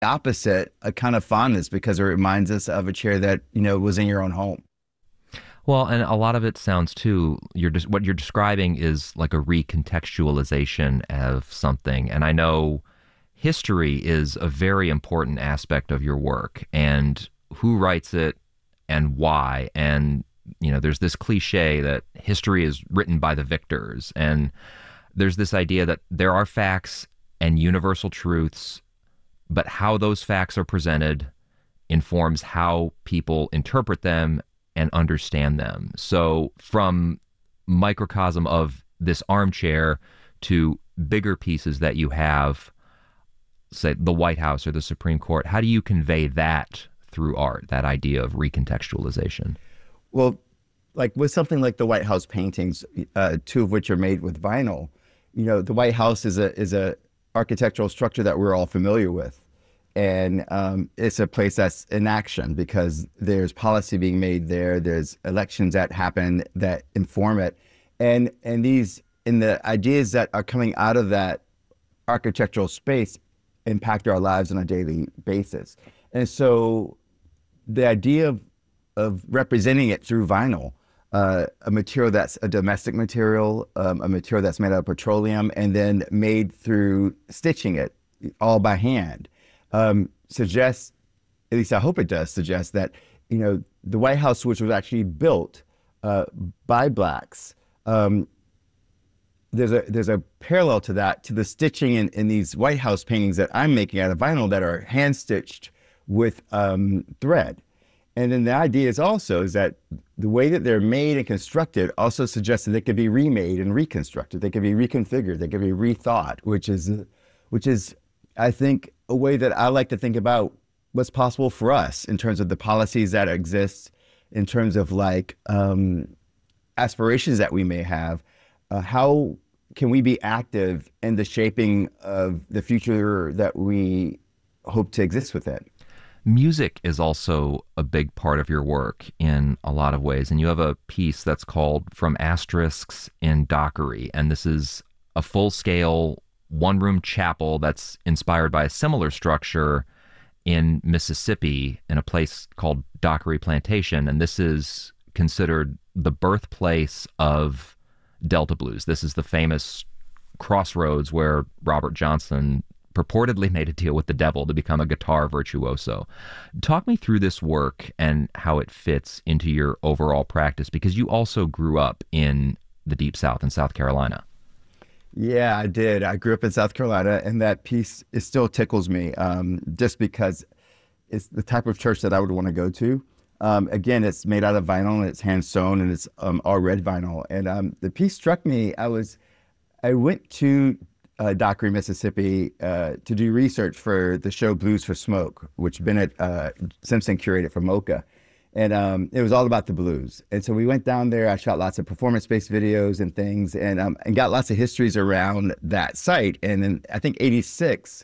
opposite, a kind of fondness because it reminds us of a chair that, was in your own home. Well, and a lot of it sounds too, what you're describing is like a recontextualization of something. And I know history is a very important aspect of your work and who writes it and why. And, there's this cliche that history is written by the victors. And there's this idea that there are facts and universal truths, but how those facts are presented informs how people interpret them and understand them. So from microcosm of this armchair to bigger pieces that you have, say the White House or the Supreme Court, how do you convey that through art, that idea of recontextualization? Well, like with something like the White House paintings, two of which are made with vinyl, the White House is a architectural structure that we're all familiar with. And it's a place that's in action because there's policy being made there. There's elections that happen that inform it. And the ideas that are coming out of that architectural space impact our lives on a daily basis. And so the idea of representing it through vinyl, a material that's a domestic material, a material that's made out of petroleum, and then made through stitching it all by hand, suggests, at least I hope it does suggest that, the White House, which was actually built by Blacks, there's a parallel to that, to the stitching in these White House paintings that I'm making out of vinyl that are hand stitched with thread. And then the idea is that the way that they're made and constructed also suggests that they could be remade and reconstructed. They could be reconfigured. They could be rethought, which is, I think, a way that I like to think about what's possible for us in terms of the policies that exist, in terms of aspirations that we may have. How can we be active in the shaping of the future that we hope to exist within? Music is also a big part of your work in a lot of ways. And you have a piece that's called From Asterisks in Dockery. And this is a full-scale one-room chapel that's inspired by a similar structure in Mississippi in a place called Dockery Plantation. And this is considered the birthplace of Delta blues. This is the famous crossroads where Robert Johnson purportedly made a deal with the devil to become a guitar virtuoso. Talk me through this work and how it fits into your overall practice, because you also grew up in the Deep South in South Carolina. Yeah, I did. I grew up in South Carolina, and that piece, it still tickles me, just because it's the type of church that I would want to go to. Again, it's made out of vinyl, and it's hand sewn, and it's all red vinyl. And the piece struck me. I went to Dockery, Mississippi, to do research for the show Blues for Smoke, which Bennett Simpson curated for MoCA. And it was all about the blues. And so we went down there. I shot lots of performance-based videos and things, and got lots of histories around that site. And in, I think, '86,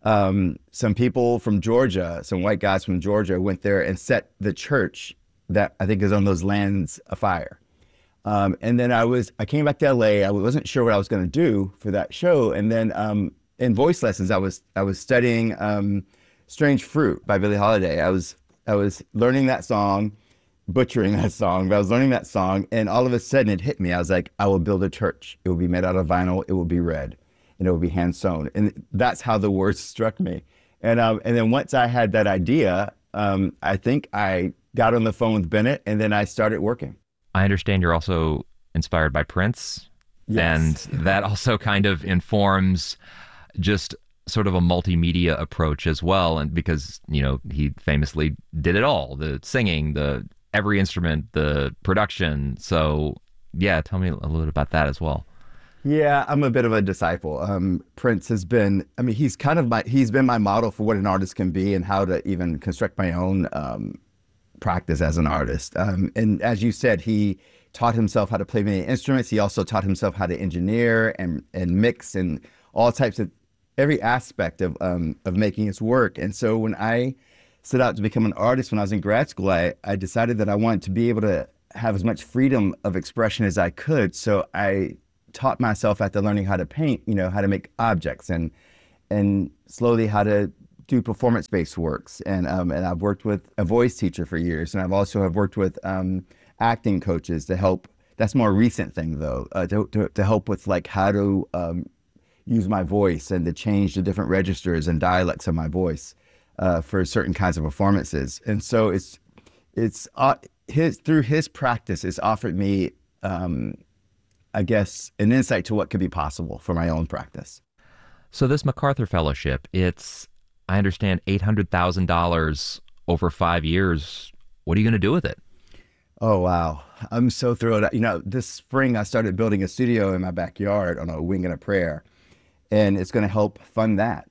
some people from Georgia, some white guys from Georgia, went there and set the church that I think is on those lands afire. And then I came back to LA. I wasn't sure what I was going to do for that show. And then in voice lessons, I was studying Strange Fruit by Billie Holiday. I was learning that song, butchering that song, but I was learning that song, and all of a sudden it hit me. I was like, I will build a church. It will be made out of vinyl. It will be red, and it will be hand sewn. And that's how the words struck me. And then once I had that idea, I think I got on the phone with Bennett, and then I started working. I understand you're also inspired by Prince. Yes. And that also kind of informs just sort of a multimedia approach as well. And because, he famously did it all, the singing, every instrument, the production. So yeah, tell me a little bit about that as well. Yeah, I'm a bit of a disciple. Prince has been, he's been my model for what an artist can be and how to even construct my own practice as an artist. And as you said, he taught himself how to play many instruments. He also taught himself how to engineer and mix and all types of, every aspect of making his work. And so when I set out to become an artist when I was in grad school, I decided that I wanted to be able to have as much freedom of expression as I could. So I taught myself after learning how to paint, how to make objects and slowly how to do performance-based works, and I've worked with a voice teacher for years, and I've also have worked with acting coaches to help. That's a more recent thing though, to help with like how to use my voice and to change the different registers and dialects of my voice for certain kinds of performances. And so it's through his practice, it's offered me, I guess, an insight to what could be possible for my own practice. So this MacArthur Fellowship, it's, I understand, $800,000 over 5 years. What are you going to do with it? Oh, wow. I'm so thrilled. You know, this spring I started building a studio in my backyard on a wing and a prayer, and it's going to help fund that.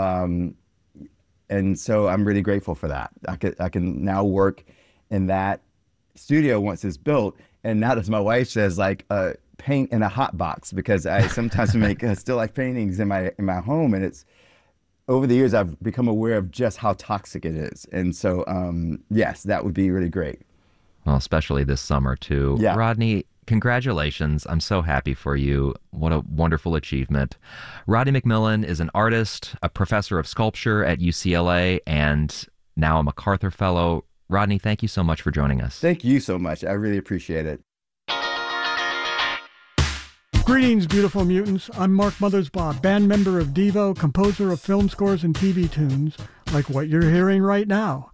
And so I'm really grateful for that. I can now work in that studio once it's built, and not, as my wife says, like paint in a hot box, because I sometimes make still life paintings in my home, and it's over the years I've become aware of just how toxic it is. And so yes, that would be really great. Well, especially this summer too. Yeah. Rodney, congratulations. I'm so happy for you. What a wonderful achievement. Rodney McMillan is an artist, a professor of sculpture at UCLA, and now a MacArthur Fellow. Rodney, thank you so much for joining us. Thank you so much. I really appreciate it. Greetings, beautiful mutants. I'm Mark Mothersbaugh, band member of Devo, composer of film scores and TV tunes, like what you're hearing right now.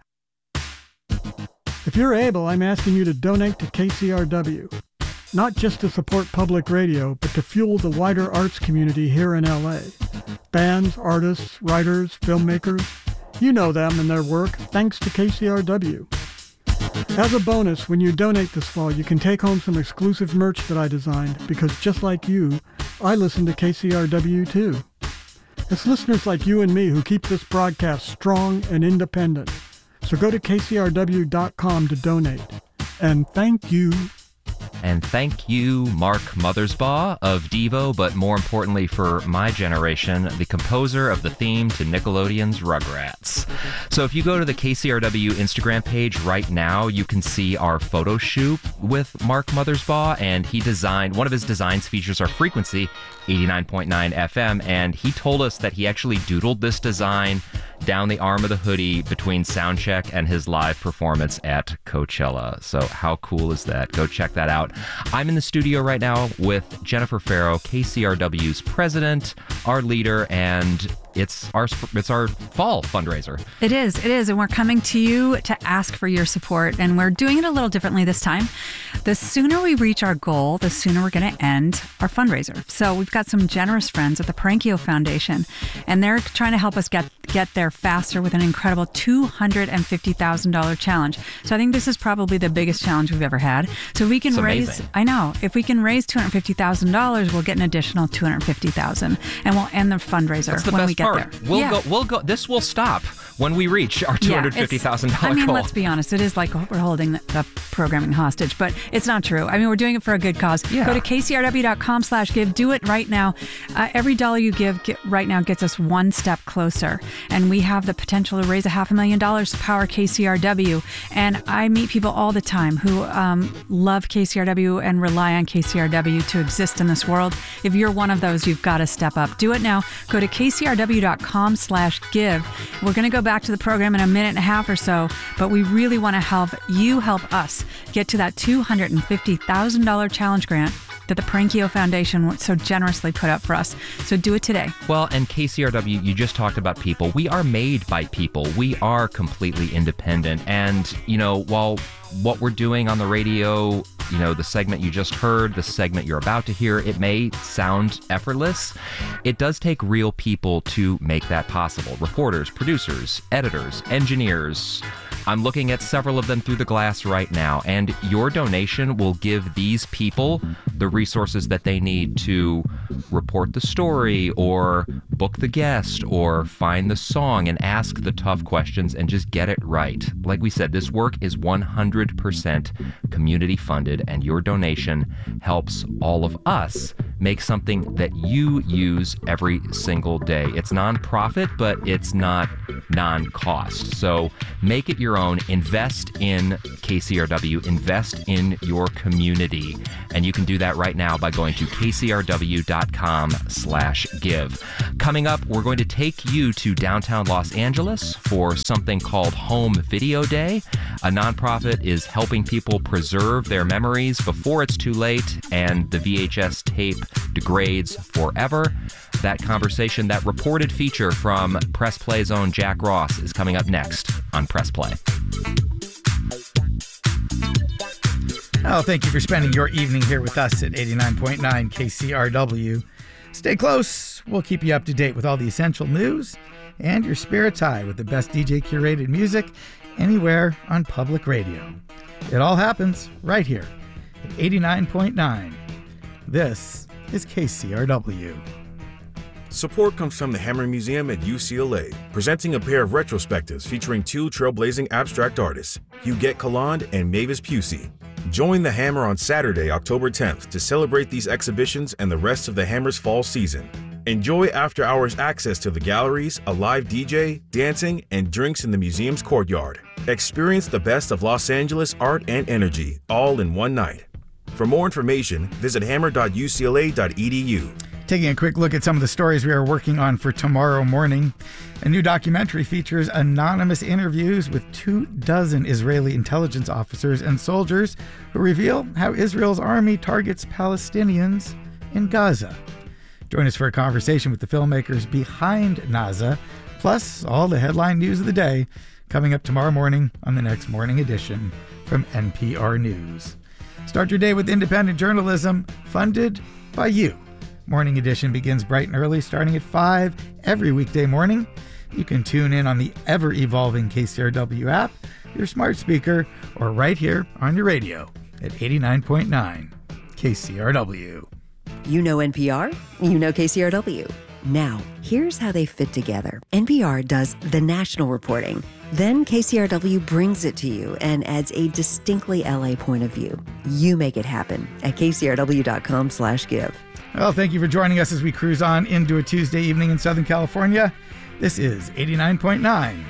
If you're able, I'm asking you to donate to KCRW. Not just to support public radio, but to fuel the wider arts community here in LA. Bands, artists, writers, filmmakers. You know them and their work, thanks to KCRW. As a bonus, when you donate this fall, you can take home some exclusive merch that I designed, because just like you, I listen to KCRW too. It's listeners like you and me who keep this broadcast strong and independent. So go to kcrw.com to donate. And thank you. And thank you, Mark Mothersbaugh of Devo, but more importantly for my generation, the composer of the theme to Nickelodeon's Rugrats. So if you go to the KCRW Instagram page right now, you can see our photo shoot with Mark Mothersbaugh, and he designed, one of his designs features our frequency, 89.9 FM, and he told us that he actually doodled this design down the arm of the hoodie between soundcheck and his live performance at Coachella. So how cool is that? Go check that out. I'm in the studio right now with Jennifer Farrow, KCRW's president, our leader, and it's our fall fundraiser. It is, and we're coming to you to ask for your support, and we're doing it a little differently this time. The sooner we reach our goal, the sooner we're going to end our fundraiser. So we've got some generous friends at the Parankio Foundation, and they're trying to help us get there faster with an incredible $250,000 challenge. So I think this is probably the biggest challenge we've ever had. So we can if we can raise $250,000, we'll get an additional $250,000, and we'll end the fundraiser. That's the when best we get part. there. We'll go. This will stop when we reach our $250,000 goal. I mean, let's be honest. It is like we're holding the programming hostage, but it's not true. I mean, we're doing it for a good cause. Yeah. Go to kcrw.com/give. Do it right now. Every dollar you give right now gets us one step closer, and we have the potential to raise $500,000 to power KCRW. And I meet people all the time who love KCRW and rely on KCRW to exist in this world. If you're one of those, you've got to step up. Do it now. Go to kcrw.com/give. We're going to go back to the program in a minute and a half or so, but we really want to help us get to that $250,000 challenge grant that the Parankio Foundation so generously put up for us. So do it today. Well, and KCRW, you just talked about people. We are made by people. We are completely independent. And, while what we're doing on the radio, the segment you just heard, the segment you're about to hear, it may sound effortless. It does take real people to make that possible. Reporters, producers, editors, engineers. I'm looking at several of them through the glass right now, and your donation will give these people the resources that they need to report the story or book the guest or find the song and ask the tough questions and just get it right. Like we said, this work is 100% community funded, and your donation helps all of us Make something that you use every single day. It's nonprofit, but it's not non-cost. So make it your own. Invest in KCRW. Invest in your community. And you can do that right now by going to kcrw.com/give. Coming up, we're going to take you to downtown Los Angeles for something called Home Video Day. A nonprofit is helping people preserve their memories before it's too late and the VHS tape degrades forever. That conversation, that reported feature from Press Play's own Jack Ross is coming up next on Press Play. Oh, thank you for spending your evening here with us at 89.9 KCRW. Stay close. We'll keep you up to date with all the essential news and your spirits high with the best DJ curated music anywhere on public radio. It all happens right here at 89.9. This is KCRW. Support comes from the Hammer Museum at UCLA, presenting a pair of retrospectives featuring two trailblazing abstract artists, Huguette Caland and Mavis Pusey. Join the Hammer on Saturday, October 10th to celebrate these exhibitions and the rest of the Hammer's fall season. Enjoy after-hours access to the galleries, a live DJ, dancing, and drinks in the museum's courtyard. Experience the best of Los Angeles art and energy, all in one night. For more information, visit hammer.ucla.edu. Taking a quick look at some of the stories we are working on for tomorrow morning. A new documentary features anonymous interviews with 24 Israeli intelligence officers and soldiers who reveal how Israel's army targets Palestinians in Gaza. Join us for a conversation with the filmmakers behind Naza, plus all the headline news of the day, coming up tomorrow morning on the next Morning Edition from NPR News. Start your day with independent journalism funded by you. Morning Edition begins bright and early, starting at 5 every weekday morning. You can tune in on the ever-evolving KCRW app, your smart speaker, or right here on your radio at 89.9 KCRW. You know NPR, you know KCRW. Now, here's how they fit together. NPR does the national reporting. Then KCRW brings it to you and adds a distinctly LA point of view. You make it happen at kcrw.com/give. Well, thank you for joining us as we cruise on into a Tuesday evening in Southern California. This is 89.9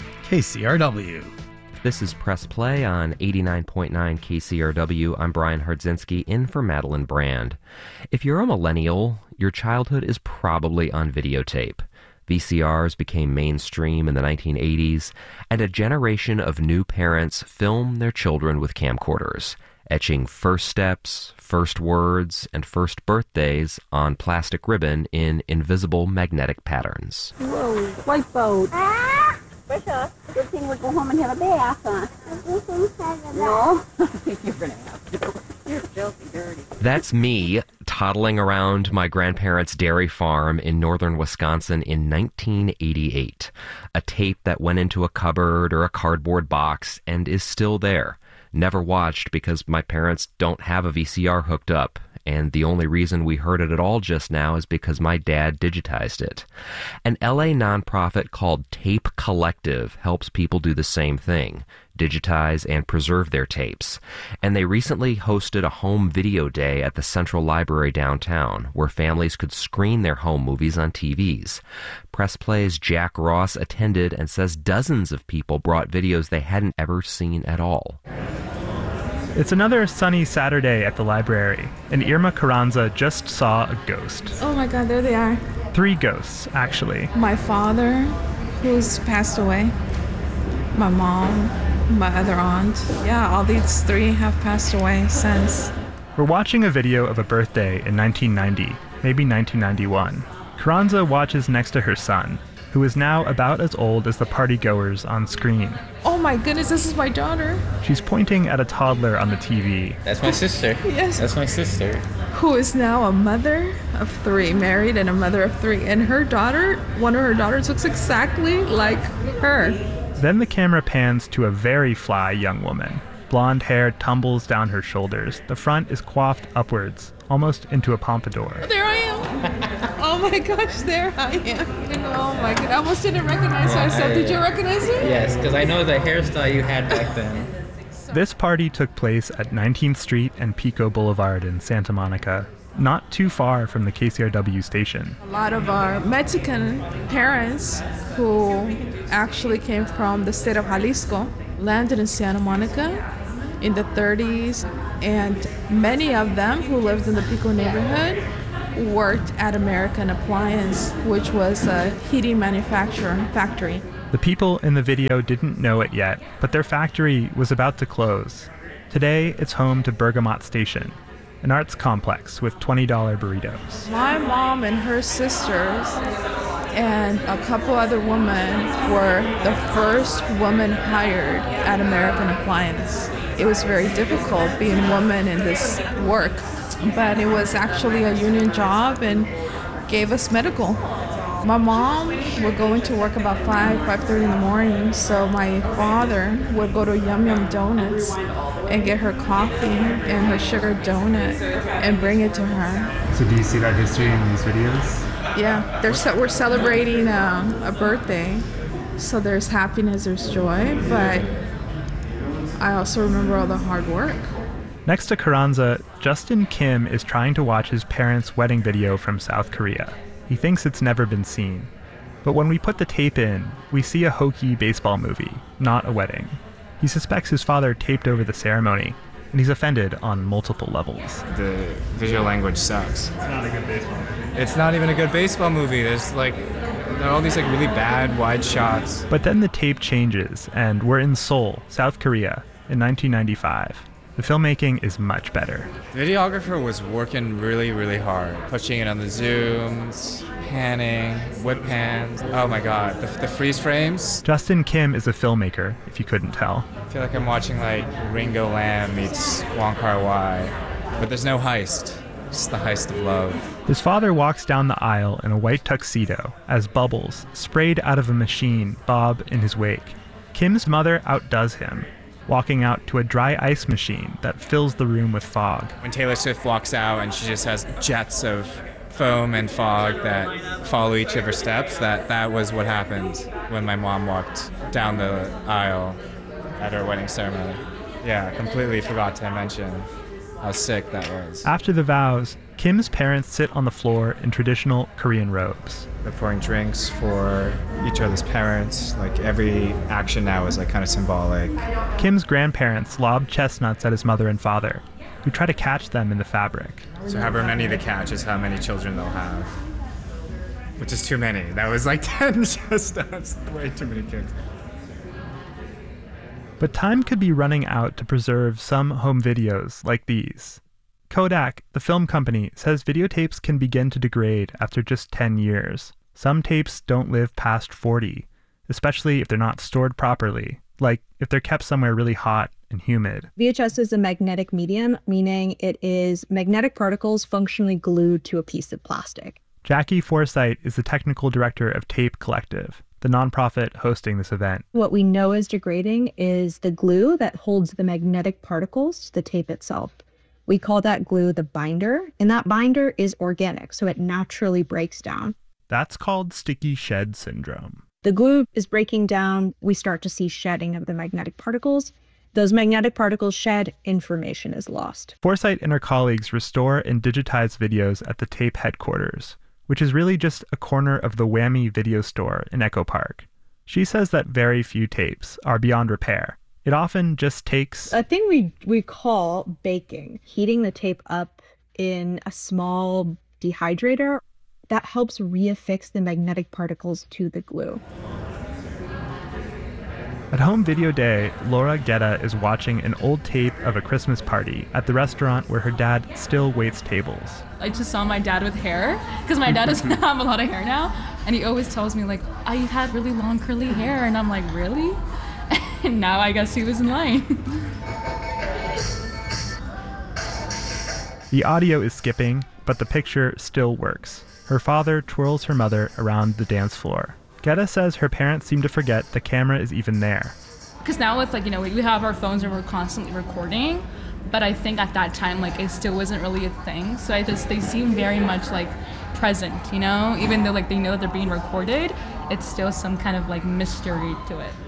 KCRW. This is Press Play on 89.9 KCRW. I'm Brian Hardzinski, in for Madeline Brand. If you're a millennial, your childhood is probably on videotape. VCRs became mainstream in the 1980s, and a generation of new parents film their children with camcorders, etching first steps, first words, and first birthdays on plastic ribbon in invisible magnetic patterns. Whoa, white boat. Good thing we go home and have a bath, huh? No, I think you're going to have to. You're filthy dirty. That's me toddling around my grandparents' dairy farm in northern Wisconsin in 1988. A tape that went into a cupboard or a cardboard box and is still there. Never watched because my parents don't have a VCR hooked up, and the only reason we heard it at all just now is because my dad digitized it. An LA nonprofit called Tape Collective helps people do the same thing, digitize and preserve their tapes. And they recently hosted a home video day at the Central Library downtown, where families could screen their home movies on TVs. Press Play's Jack Ross attended and says dozens of people brought videos they hadn't ever seen at all. It's another sunny Saturday at the library, and Irma Carranza just saw a ghost. Oh my God, there they are. 3 ghosts, actually. My father, who's passed away, my mom, my other aunt. Yeah, all these 3 have passed away since. We're watching a video of a birthday in 1990, maybe 1991. Carranza watches next to her son, who is now about as old as the partygoers on screen. Oh my goodness, this is my daughter. She's pointing at a toddler on the TV. That's my sister. Yes. That's my sister. Who is now a mother of 3, married and a mother of 3. And her daughter, one of her daughters looks exactly like her. Then the camera pans to a very fly young woman. Blonde hair tumbles down her shoulders. The front is coiffed upwards, almost into a pompadour. There I am. Oh my gosh, there I am. Oh my God, I almost didn't recognize myself. Did you recognize me? Yes, because I know the hairstyle you had back then. This party took place at 19th Street and Pico Boulevard in Santa Monica. not too far from the KCRW station. A lot of our Mexican parents who actually came from the state of Jalisco landed in Santa Monica in the 30s, and many of them who lived in the Pico neighborhood worked at American Appliance, which was a heating manufacturing factory. The people in the video didn't know it yet, but their factory was about to close. Today, it's home to Bergamot Station, an arts complex with $20 burritos. My mom and her sisters and a couple other women were the first women hired at American Appliance. It was very difficult being a woman in this work, but it was actually a union job and gave us medical. My mom would go into work about 5:30 in the morning, so my father would go to Yum Yum Donuts and get her coffee and her sugar donut and bring it to her. So do you see that history in these videos? Yeah, we're celebrating a birthday, so there's happiness, there's joy, but I also remember all the hard work. Next to Carranza, Justin Kim is trying to watch his parents' wedding video from South Korea. He thinks it's never been seen. But when we put the tape in, we see a hokey baseball movie, not a wedding. He suspects his father taped over the ceremony, and he's offended on multiple levels. The visual language sucks. It's not a good baseball movie. It's not even a good baseball movie. There's all these really bad wide shots. But then the tape changes, and we're in Seoul, South Korea, in 1995. The filmmaking is much better. The videographer was working really, really hard, pushing it on the zooms, panning, whip pans. Oh my god, the freeze frames. Justin Kim is a filmmaker, if you couldn't tell. I feel like I'm watching Ringo Lam meets Wong Kar-wai, but there's no heist. It's the heist of love. His father walks down the aisle in a white tuxedo as bubbles, sprayed out of a machine, bob in his wake. Kim's mother outdoes him, walking out to a dry ice machine that fills the room with fog. When Taylor Swift walks out and she just has jets of foam and fog that follow each of her steps, that was what happened when my mom walked down the aisle at her wedding ceremony. Yeah, completely forgot to mention how sick that was. After the vows, Kim's parents sit on the floor in traditional Korean robes. They're pouring drinks for each other's parents. Every action now is kind of symbolic. Kim's grandparents lob chestnuts at his mother and father, who try to catch them in the fabric. So however many they catch is how many children they'll have. Which is too many. That was 10 chestnuts. Way too many kids. But time could be running out to preserve some home videos like these. Kodak, the film company, says videotapes can begin to degrade after just 10 years. Some tapes don't live past 40, especially if they're not stored properly, like if they're kept somewhere really hot and humid. VHS is a magnetic medium, meaning it is magnetic particles functionally glued to a piece of plastic. Jackie Forsythe is the technical director of Tape Collective, the nonprofit hosting this event. What we know is degrading is the glue that holds the magnetic particles to the tape itself. We call that glue the binder, and that binder is organic, so it naturally breaks down. That's called sticky shed syndrome. The glue is breaking down, we start to see shedding of the magnetic particles. Those magnetic particles shed, information is lost. Forsythe and her colleagues restore and digitize videos at the tape headquarters, which is really just a corner of the Whammy video store in Echo Park. She says that very few tapes are beyond repair. It often just takes a thing we call baking, heating the tape up in a small dehydrator that helps reaffix the magnetic particles to the glue. At Home Video Day, Laura Guetta is watching an old tape of a Christmas party at the restaurant where her dad still waits tables. I just saw my dad with hair, because my dad doesn't have a lot of hair now, and he always tells me I had really long curly hair, and I'm like, really? And now I guess he was in line. The audio is skipping, but the picture still works. Her father twirls her mother around the dance floor. Guetta says her parents seem to forget the camera is even there. Because now with we have our phones and we're constantly recording, but I think at that time it still wasn't really a thing. So they seem very much present, even though they know that they're being recorded, it's still some kind of mystery to it.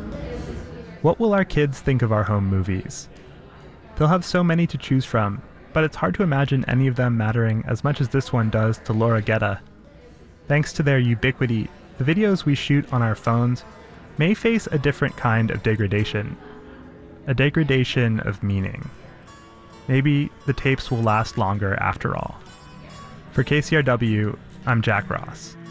What will our kids think of our home movies? They'll have so many to choose from, but it's hard to imagine any of them mattering as much as this one does to Laura Guetta. Thanks to their ubiquity, the videos we shoot on our phones may face a different kind of degradation. A degradation of meaning. Maybe the tapes will last longer after all. For KCRW, I'm Jack Ross.